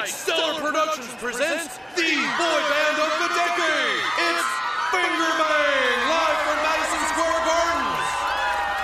tonight, Stellar Productions presents the boy band of the